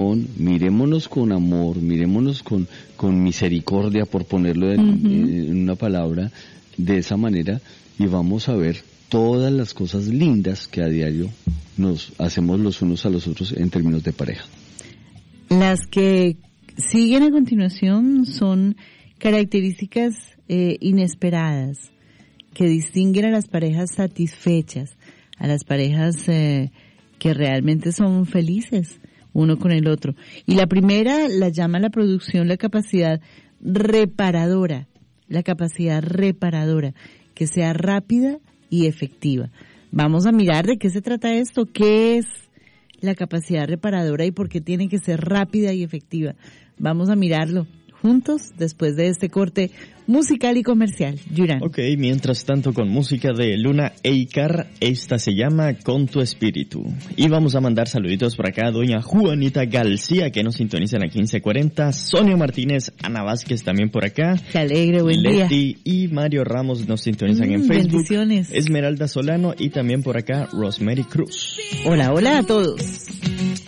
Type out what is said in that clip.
mirémonos con amor, mirémonos con misericordia, por ponerlo en una palabra, de esa manera, y vamos a ver todas las cosas lindas que a diario nos hacemos los unos a los otros en términos de pareja. Las que siguen a continuación son características inesperadas que distinguen a las parejas satisfechas, a las parejas que realmente son felices uno con el otro. Y la primera la llama la producción la capacidad reparadora, que sea rápida y efectiva. Vamos a mirar de qué se trata esto, qué es la capacidad reparadora y por qué tiene que ser rápida y efectiva. Vamos a mirarlo juntos después de este corte musical y comercial. Yuran. Ok, mientras tanto con música de Luna Eikar, esta se llama Con tu Espíritu. Y vamos a mandar saluditos por acá a doña Juanita García, que nos sintonizan a 1540, Sonia Martínez, Ana Vázquez también por acá. Qué alegre, buen día. Leti y Mario Ramos nos sintonizan en Facebook. Bendiciones. Esmeralda Solano y también por acá Rosemary Cruz. Hola, hola a todos.